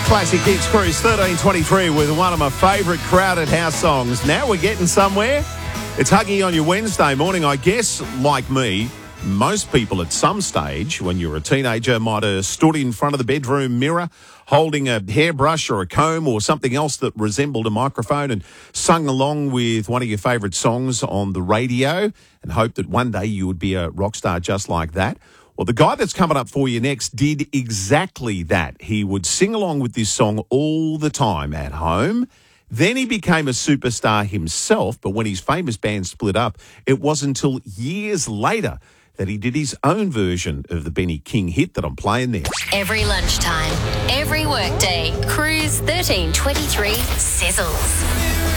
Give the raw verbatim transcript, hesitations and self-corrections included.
Classic Hits Cruise thirteen twenty-three with one of my favourite crowded house songs. Now we're getting somewhere. It's Huggy on your Wednesday morning. I guess, like me, most people at some stage, when you were a teenager, might have stood in front of the bedroom mirror holding a hairbrush or a comb or something else that resembled a microphone and sung along with one of your favourite songs on the radio and hoped that one day you would be a rock star just like that. Well, the guy that's coming up for you next did exactly that. He would sing along with this song all the time at home. Then he became a superstar himself, but when his famous band split up, it wasn't until years later that he did his own version of the Benny King hit that I'm playing there. Every lunchtime, every workday, Cruise thirteen twenty-three sizzles.